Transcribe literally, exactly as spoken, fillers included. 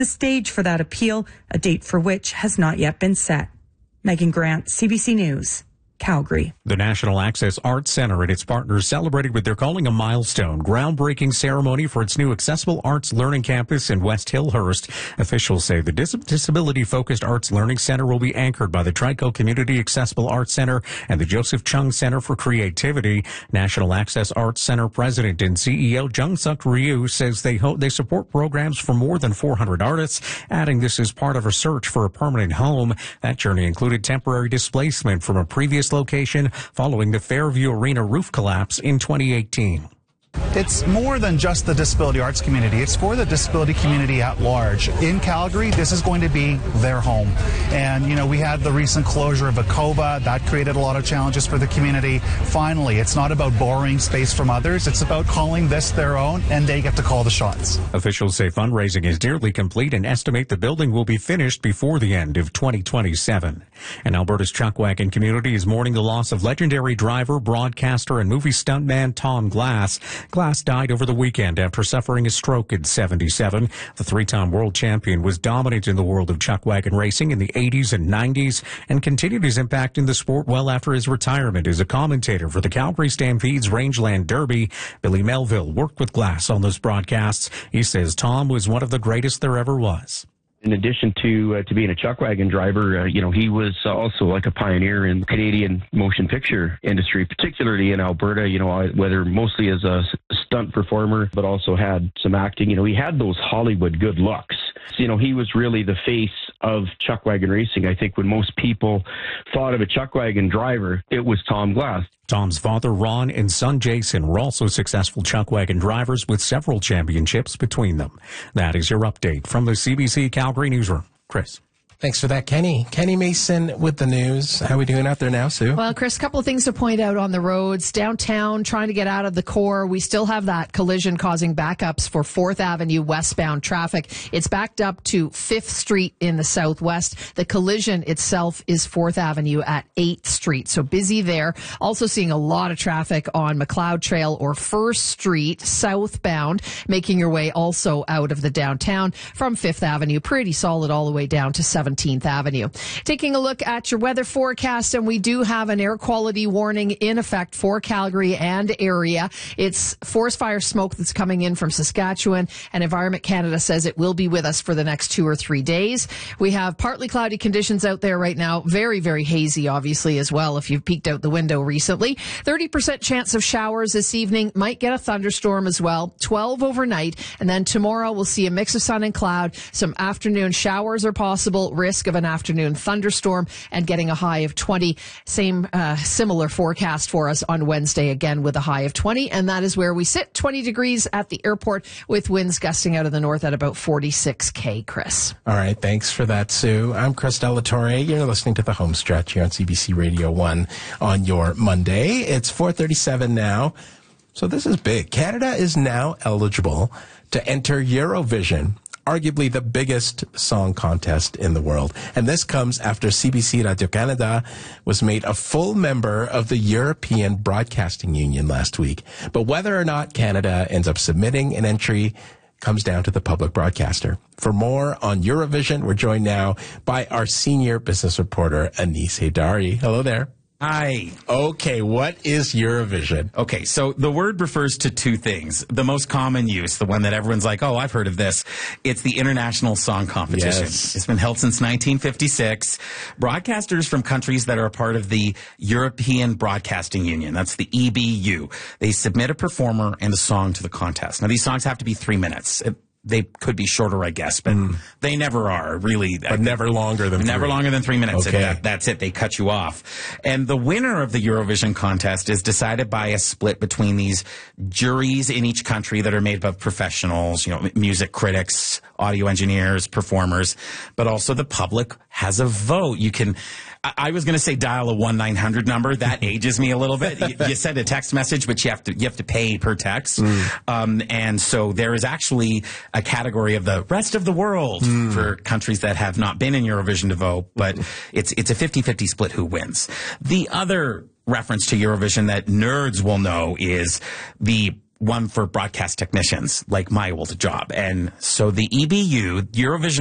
the stage for that appeal, a date for which has not yet been set. Megan Grant, C B C News, Calgary. The National Access Arts Centre and its partners celebrated with their calling a milestone groundbreaking ceremony for its new Accessible Arts Learning Campus in West Hillhurst. Officials say the dis- disability-focused Arts Learning Centre will be anchored by the Trico Community Accessible Arts Centre and the Joseph Chung Centre for Creativity. National Access Arts Centre President and C E O Jung Suk Ryu says they ho- they support programs for more than four hundred artists, adding this is part of a search for a permanent home. That journey included temporary displacement from a previous location following the Fairview Arena roof collapse in twenty eighteen. It's more than just the disability arts community. It's for the disability community at large. In Calgary, this is going to be their home. And, you know, we had the recent closure of Acova. That created a lot of challenges for the community. Finally, it's not about borrowing space from others. It's about calling this their own, and they get to call the shots. Officials say fundraising is nearly complete and estimate the building will be finished before the end of twenty twenty-seven. And Alberta's Chuckwagon community is mourning the loss of legendary driver, broadcaster, and movie stuntman Tom Glass. Glass died over the weekend after suffering a stroke at seventy-seven. The three-time world champion was dominant in the world of chuckwagon racing in the eighties and nineties and continued his impact in the sport well after his retirement as a commentator for the Calgary Stampede's Rangeland Derby. Billy Melville worked with Glass on those broadcasts. He says Tom was one of the greatest there ever was. In addition to uh, to being a chuckwagon driver, uh, you know, he was also like a pioneer in the Canadian motion picture industry, particularly in Alberta, you know, whether mostly as a stunt performer, but also had some acting. You know, he had those Hollywood good looks. So, you know, he was really the face of chuckwagon racing. I think when most people thought of a chuckwagon driver, it was Tom Glass. Tom's father, Ron, and son, Jason, were also successful chuckwagon drivers with several championships between them. That is your update from the C B C Calgary Newsroom. Chris. Thanks for that, Kenny. Kenny Mason with the news. How are we doing out there now, Sue? Well, Chris, a couple of things to point out on the roads. Downtown, trying to get out of the core. We still have that collision causing backups for fourth Avenue westbound traffic. It's backed up to fifth Street in the southwest. The collision itself is fourth Avenue at eighth Street. So busy there. Also seeing a lot of traffic on McLeod Trail or first Street southbound, making your way also out of the downtown from fifth Avenue. Pretty solid all the way down to seventeenth Avenue. Taking a look at your weather forecast, and we do have an air quality warning in effect for Calgary and area. It's forest fire smoke that's coming in from Saskatchewan, and Environment Canada says it will be with us for the next two or three days. We have partly cloudy conditions out there right now. Very, very hazy, obviously, as well, if you've peeked out the window recently. thirty percent chance of showers this evening. Might get a thunderstorm as well. twelve overnight, and then tomorrow we'll see a mix of sun and cloud. Some afternoon showers are possible. Risk of an afternoon thunderstorm, and getting a high of twenty. Same uh, similar forecast for us on Wednesday, again with a high of twenty, and that is where we sit, twenty degrees at the airport with winds gusting out of the north at about forty-six K, Chris. All right, thanks for that, Sue. I'm Chris Delatorre. You're listening to The Home Stretch here on C B C Radio one on your Monday. It's four thirty-seven now, so this is big. Canada is now eligible to enter Eurovision, arguably the biggest song contest in the world. And this comes after C B C Radio-Canada was made a full member of the European Broadcasting Union last week. But whether or not Canada ends up submitting an entry comes down to the public broadcaster. For more on Eurovision, we're joined now by our senior business reporter, Anis Haydari. Hello there. Hi. Okay, what is Eurovision? Okay, so the word refers to two things. The most common use, the one that everyone's like, oh, I've heard of this. It's the International Song Competition. Yes. It's been held since nineteen fifty-six. Broadcasters from countries that are a part of the European Broadcasting Union, that's the E B U, they submit a performer and a song to the contest. Now, these songs have to be three minutes. It, They could be shorter, I guess, but mm. they never are, really. But never longer than Never three. longer than three minutes. Okay. That, that's it. They cut you off. And the winner of the Eurovision contest is decided by a split between these juries in each country that are made up of professionals, you know, music critics, audio engineers, performers, but also the public has a vote. You can... I was going to say dial a one nine hundred number. That ages me a little bit. You, you send a text message, but you have to you have to pay per text. Mm. Um, and so there is actually a category of the rest of the world mm. for countries that have not been in Eurovision to vote, but it's it's a fifty-fifty split who wins. The other reference to Eurovision that nerds will know is the one for broadcast technicians, like my old job. And so the E B U, Eurovision